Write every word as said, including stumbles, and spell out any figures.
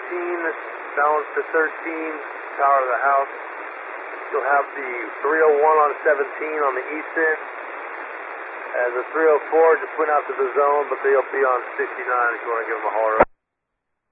fifteen, balance to thirteen, power to the house. You'll have the three oh one on seventeen on the east end. And the three oh four just went out to the zone, but they'll be on sixty-nine if you want to give them a holler.